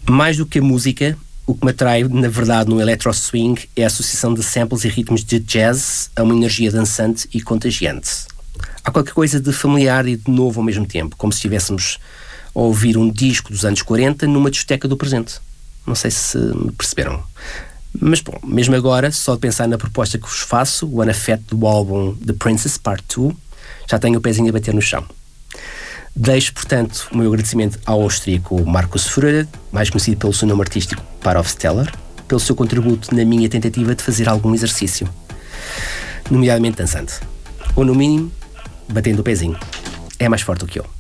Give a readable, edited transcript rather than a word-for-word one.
Mais do que a música, o que me atrai, na verdade, no electro swing é a associação de samples e ritmos de jazz a uma energia dançante e contagiante. Há qualquer coisa de familiar e de novo ao mesmo tempo, como se estivéssemos a ouvir um disco dos anos 40 numa discoteca do presente. Não sei se me perceberam. Mas bom, mesmo agora, só de pensar na proposta que vos faço, o Unafet do álbum The Princess Part 2, já tenho o pezinho a bater no chão. Deixo, portanto, o meu agradecimento ao austríaco Markus Fröhler, mais conhecido pelo seu nome artístico Parov-Stellar, pelo seu contributo na minha tentativa de fazer algum exercício, nomeadamente dançando. Ou, no mínimo, batendo o pezinho. É mais forte do que eu.